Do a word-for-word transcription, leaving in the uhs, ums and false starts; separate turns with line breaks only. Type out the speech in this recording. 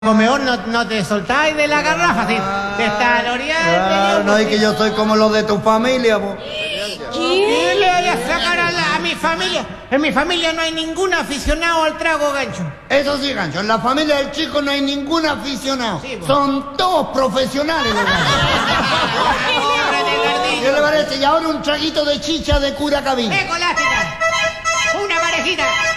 Comedor no, no te soltáis de la garrafa, ¿sí? Te está
Claro, no es que yo soy como los de tu familia, vos.
¿Qué le voy a sacar a, la, a mi familia? En mi familia no hay ningún aficionado al trago, Gancho.
Eso sí, Gancho, en la familia del chico no hay ningún aficionado.
Sí,
son todos profesionales, los Gancho. ¿Qué le parece? Y ahora un traguito de chicha de cura cabina.
¡Eh, colástica! ¡Una parejita!